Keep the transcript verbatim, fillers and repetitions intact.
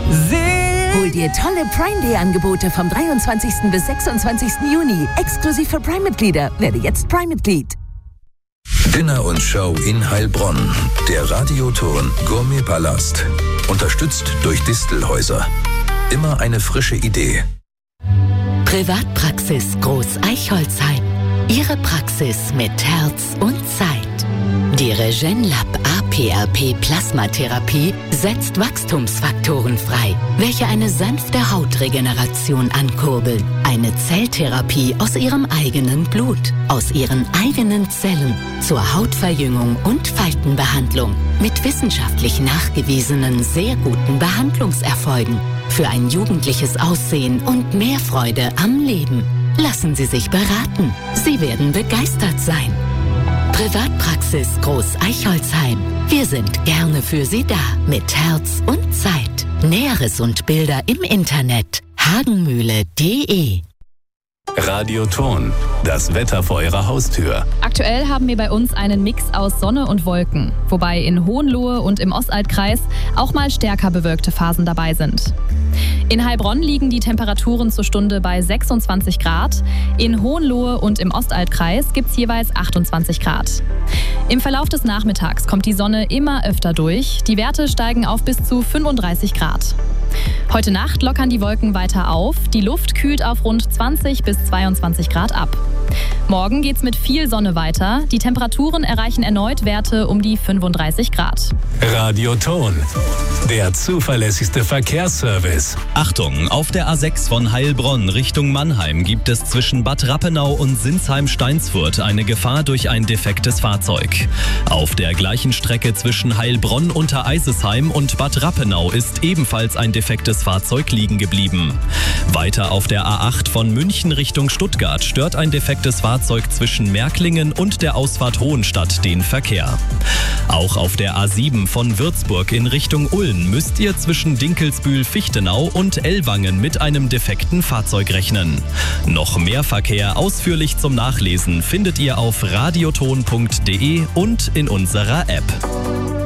Hol dir tolle Prime Day Angebote vom dreiundzwanzigsten bis sechsundzwanzigsten Juni. Exklusiv für Prime-Mitglieder. Werde jetzt Prime-Mitglied. Dinner und Show in Heilbronn. Der Radioton Gourmet-Palast. Unterstützt durch Distelhäuser. Immer eine frische Idee. Privatpraxis Groß Eichholzheim. Ihre Praxis mit Herz und Zeit. Die Regenlab A P R P Plasmatherapie setzt Wachstumsfaktoren frei, welche eine sanfte Hautregeneration ankurbeln. Eine Zelltherapie aus ihrem eigenen Blut, aus ihren eigenen Zellen zur Hautverjüngung und Faltenbehandlung mit wissenschaftlich nachgewiesenen sehr guten Behandlungserfolgen für ein jugendliches Aussehen und mehr Freude am Leben. Lassen Sie sich beraten. Sie werden begeistert sein. Privatpraxis Groß Eichholzheim. Wir sind gerne für Sie da mit Herz und Zeit. Näheres und Bilder im Internet hagenmühle punkt de. Radioton, das Wetter vor Ihrer Haustür. Aktuell haben wir bei uns einen Mix aus Sonne und Wolken, wobei in Hohenlohe und im Ostaltkreis auch mal stärker bewölkte Phasen dabei sind. In Heilbronn liegen die Temperaturen zur Stunde bei sechsundzwanzig Grad. In Hohenlohe und im Ostaltkreis gibt es jeweils achtundzwanzig Grad. Im Verlauf des Nachmittags kommt die Sonne immer öfter durch. Die Werte steigen auf bis zu fünfunddreißig Grad. Heute Nacht lockern die Wolken weiter auf. Die Luft kühlt auf rund zwanzig bis zweiundzwanzig Grad ab. Morgen geht's mit viel Sonne weiter. Die Temperaturen erreichen erneut Werte um die fünfunddreißig Grad. Radioton, der zuverlässigste Verkehrsservice. Achtung, auf der A sechs von Heilbronn Richtung Mannheim gibt es zwischen Bad Rappenau und Sinsheim-Steinsfurt eine Gefahr durch ein defektes Fahrzeug. Auf der gleichen Strecke zwischen Heilbronn unter Eisesheim und Bad Rappenau ist ebenfalls ein defektes Fahrzeug liegen geblieben. Weiter auf der A acht von München Richtung Stuttgart stört ein defektes Fahrzeug zwischen Märklingen und der Ausfahrt Hohenstadt den Verkehr. Auch auf der A sieben von Würzburg in Richtung Ulm müsst ihr zwischen Dinkelsbühl-Fichtenau und Ellwangen mit einem defekten Fahrzeug rechnen. Noch mehr Verkehr ausführlich zum Nachlesen findet ihr auf radioton punkt de und in unserer App.